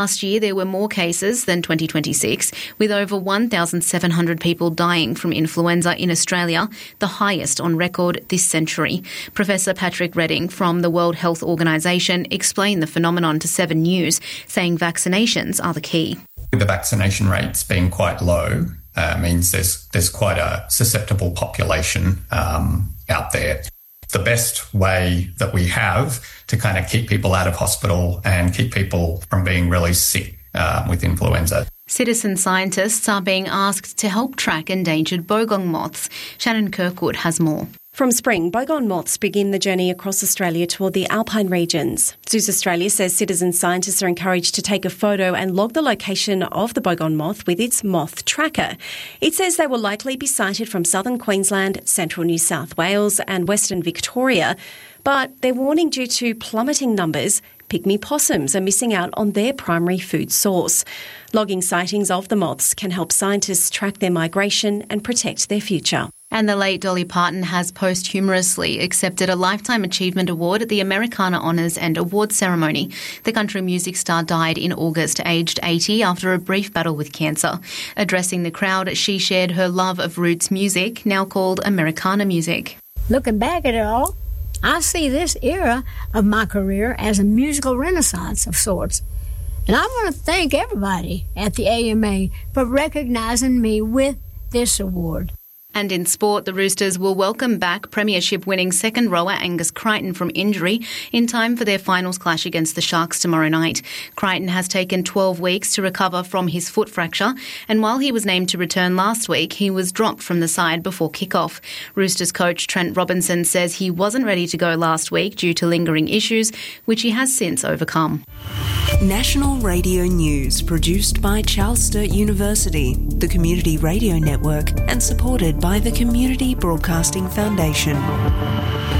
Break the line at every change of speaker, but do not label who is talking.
Last year, there were more cases than 2026, with over 1,700 people dying from influenza in Australia, the highest on record this century. Professor Patrick Redding from the World Health Organisation explained the phenomenon to 7 News, saying vaccinations are the key.
The vaccination rates being quite low means there's quite a susceptible population out there. The best way that we have to kind of keep people out of hospital and keep people from being really sick with influenza.
Citizen scientists are being asked to help track endangered bogong moths. Shannon Kirkwood has more.
From spring, bogong moths begin the journey across Australia toward the alpine regions. Zoos Australia says citizen scientists are encouraged to take a photo and log the location of the bogong moth with its moth tracker. It says they will likely be sighted from southern Queensland, central New South Wales and western Victoria, but they're warning due to plummeting numbers, pygmy possums are missing out on their primary food source. Logging sightings of the moths can help scientists track their migration and protect their future.
And the late Dolly Parton has posthumously accepted a Lifetime Achievement Award at the Americana Honours and Awards ceremony. The country music star died in August, aged 80, after a brief battle with cancer. Addressing the crowd, she shared her love of roots music, now called Americana music.
Looking back at it all, I see this era of my career as a musical renaissance of sorts. And I want to thank everybody at the AMA for recognising me with this award.
And in sport, the Roosters will welcome back premiership-winning second rower Angus Crichton from injury in time for their finals clash against the Sharks tomorrow night. Crichton has taken 12 weeks to recover from his foot fracture, and while he was named to return last week, he was dropped from the side before kick-off. Roosters coach Trent Robinson says he wasn't ready to go last week due to lingering issues, which he has since overcome.
National Radio News, produced by Charles Sturt University, the Community Radio Network, and supported by the Community Broadcasting Foundation.